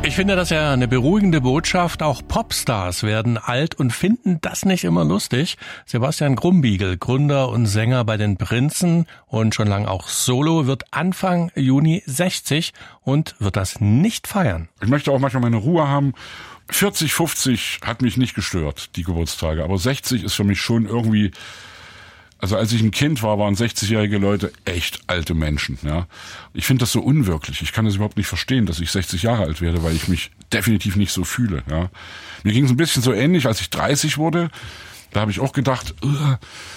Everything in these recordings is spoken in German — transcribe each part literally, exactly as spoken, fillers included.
Ich finde das ja eine beruhigende Botschaft. Auch Popstars werden alt und finden das nicht immer lustig. Sebastian Grumbiegel, Gründer und Sänger bei den Prinzen und schon lange auch Solo, wird Anfang Juni sechzig und wird das nicht feiern. Ich möchte auch manchmal meine Ruhe haben. vierzig, fünfzig hat mich nicht gestört, die Geburtstage. Aber sechzig ist für mich schon irgendwie... Also als ich ein Kind war, waren sechzigjährige Leute echt alte Menschen. Ja, ich finde das so unwirklich. Ich kann das überhaupt nicht verstehen, dass ich sechzig Jahre alt werde, weil ich mich definitiv nicht so fühle. Ja, mir ging es ein bisschen so ähnlich, als ich dreißig wurde. Da habe ich auch gedacht, uh,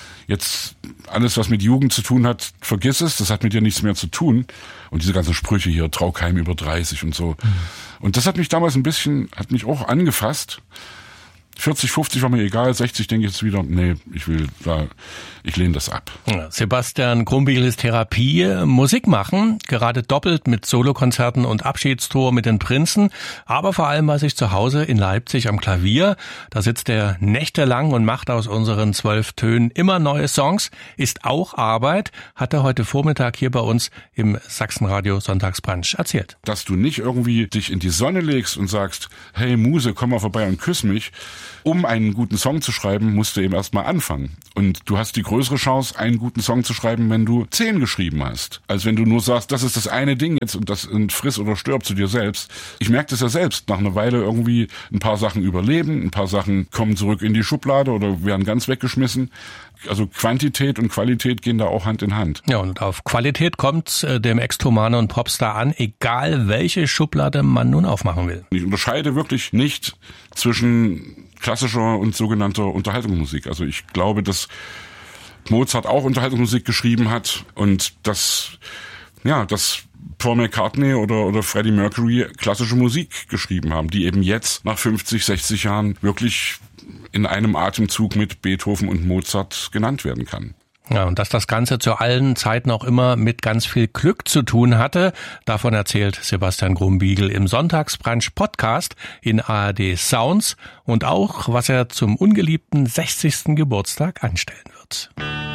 jetzt alles, was mit Jugend zu tun hat, vergiss es. Das hat mit dir nichts mehr zu tun. Und diese ganzen Sprüche hier, trau keinem über dreißig und so. Mhm. Und das hat mich damals ein bisschen, hat mich auch angefasst. vierzig, fünfzig war mir egal, sechzig denke ich jetzt wieder, nee, ich will da, ich lehne das ab. Sebastian Grumbiegel ist Therapie, Musik machen, gerade doppelt mit Solokonzerten und Abschiedstour mit den Prinzen, aber vor allem bei sich zu Hause in Leipzig am Klavier. Da sitzt er nächtelang und macht aus unseren zwölf Tönen immer neue Songs, ist auch Arbeit, hat er heute Vormittag hier bei uns im Sachsenradio Sonntagsbrunch erzählt. Dass du nicht irgendwie dich in die Sonne legst und sagst, hey Muse, komm mal vorbei und küss mich. Um einen guten Song zu schreiben, musst du eben erstmal anfangen. Und du hast die größere Chance, einen guten Song zu schreiben, wenn du zehn geschrieben hast. Als wenn du nur sagst, das ist das eine Ding jetzt und das friss oder stirb zu dir selbst. Ich merke das ja selbst. Nach einer Weile irgendwie ein paar Sachen überleben, ein paar Sachen kommen zurück in die Schublade oder werden ganz weggeschmissen. Also Quantität und Qualität gehen da auch Hand in Hand. Ja, und auf Qualität kommt äh, dem Ex-Tomane und Popstar an, egal welche Schublade man nun aufmachen will. Ich unterscheide wirklich nicht zwischen klassischer und sogenannter Unterhaltungsmusik. Also ich glaube, dass Mozart auch Unterhaltungsmusik geschrieben hat und dass, ja, dass Paul McCartney oder, oder Freddie Mercury klassische Musik geschrieben haben, die eben jetzt nach fünfzig, sechzig Jahren wirklich in einem Atemzug mit Beethoven und Mozart genannt werden kann. Ja, und dass das Ganze zu allen Zeiten auch immer mit ganz viel Glück zu tun hatte, davon erzählt Sebastian Grumbiegel im Sonntagsbrunch-Podcast in A R D Sounds und auch, was er zum ungeliebten sechzigsten Geburtstag anstellen wird.